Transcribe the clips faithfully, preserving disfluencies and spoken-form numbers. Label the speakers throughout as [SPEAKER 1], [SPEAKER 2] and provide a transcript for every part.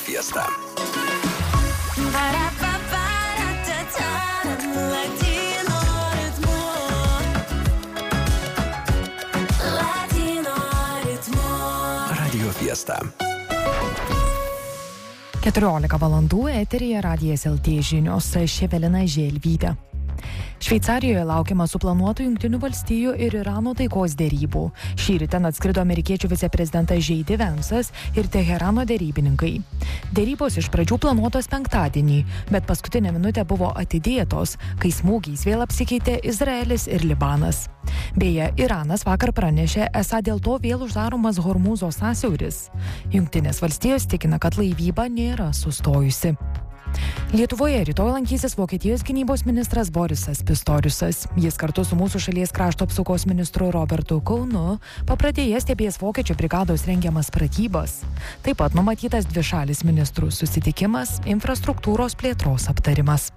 [SPEAKER 1] Fiesta. Radio Fiesta.
[SPEAKER 2] keturiolika valandų eteryje Radijas L T žinios, Ševelina Želvytė. Šveicarijoje laukiama suplanuotų Jungtinių valstijų ir Irano taikos derybų. Šįryt ten atskrido amerikiečių viceprezidentas J D Vance'as ir Teherano derybininkai. Derybos iš pradžių planuotos penktadienį, bet paskutinę minutę buvo atidėtos, kai smūgiais vėl apsikeitė Izraelis ir Libanas. Beje, Iranas vakar pranešė, esą dėl to vėl uždaromas Hormūzo sąsiauris. Jungtinės valstijos tikina, kad laivyba nėra sustojusi. Lietuvoje rytoj lankysis Vokietijos gynybos ministras Borisas Pistoriusas. Jis kartu su mūsų šalies krašto apsaugos ministru Robertu Kaunu papradėje stebės vokiečių brigados rengiamas pratybas. Taip pat numatytas dvišalis ministrų susitikimas, infrastruktūros plėtros aptarimas.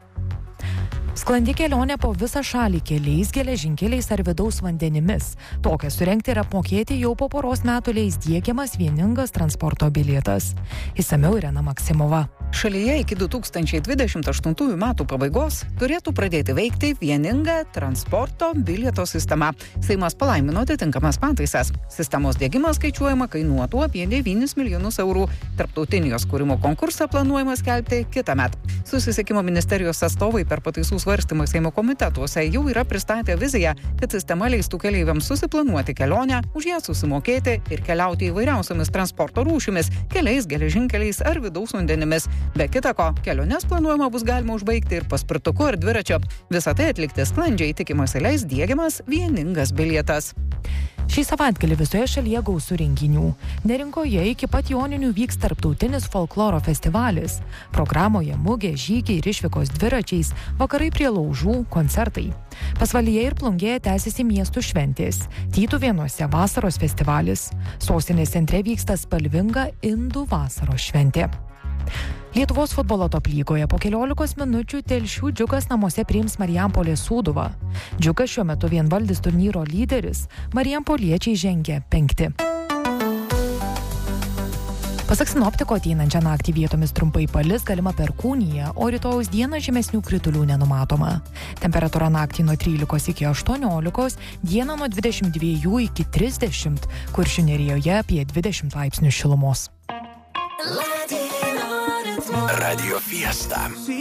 [SPEAKER 2] Sklandi kelionė po visą šalį keliais, geležinkeliais ar vidaus vandenimis. Tokią surengti ir apmokėti jau po poros metų leis diegiamas vieningas transporto bilietas. Išsamiau Irena Maksimova.
[SPEAKER 3] Šalyje iki du tūkstančiai dvidešimt aštuntųjų metų pabaigos turėtų pradėti veikti vieninga transporto bilieto sistema. Seimas palaimino atitinkamas pataisas. Sistemos diegimas skaičiuojama kainuotų apie devynis milijonus eurų. Tarptautinį jos kūrimo konkursą planuojama skelbti kitąmet. Susisiekimo ministerijos atstovai per pataisų svarstymą Seimo komitetuose jau yra pristatę viziją, kad sistema leistų keleiviams susiplanuoti kelionę, už ją susimokėti ir keliauti įvairiausiamis transporto rūšimis, keliais, geležinkeliais ar vidaus vandenimis. Be kita ko, keliones planuojama bus galima užbaigti ir paspirtuku ar dviračiu. Visą tai atlikti sklandžiai, tikimasi leis diegiamas vieningas bilietas.
[SPEAKER 2] Šį savaitgalį visoje šalyje gausų renginių. Neringoje iki pat Joninių vyks tarptautinis folkloro festivalis. Programoje mugė, žygiai ir išvykos dviračiais, vakarai prie laužų, koncertai. Pasvalyje ir Plungėje tęsiasi miestų šventės. Tytuvėnuose vasaros festivalis. Sostinės centre vyksta spalvinga indų vasaros šventė. Lietuvos futbolo top lygoje po keliolikos minučių Telšių Džiugas namuose priims Marijampolės Sūduvą. Džiugas šiuo metu vienvaldis turnyro lyderis, Marijampoliečiai žengia penkti. Pasak sinoptiko, ateinančią naktį vietomis trumpai palis, galima perkūnija, o rytojaus dieną žymesnių kritulių nenumatoma. Temperatūra naktį nuo trylikos iki aštuoniolikos, dieną nuo dvidešimt dviejų iki trisdešimt, Kuršių Nerijoje apie dvidešimt laipsnių šilumos.
[SPEAKER 1] Radio Fiesta.